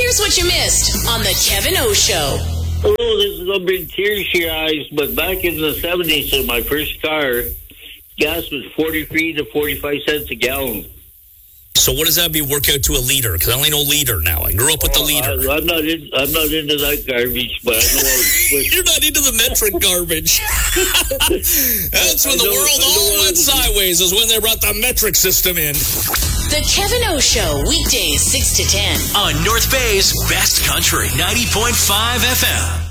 Here's what you missed on the Kevin O Show. Hello, this is going to bring tears to your eyes, but back in the 70s, in my first car, gas was 43 to 45 cents a gallon. So what does that be work out to a liter? Because I only know liter now. I grew up with the liter. I'm not into that garbage, but I know. You're not into the metric garbage. That's when the world all went sideways, is when they brought the metric system in. The Kevin O Show, weekdays 6 to 10. On North Bay's Best Country, 90.5 FM.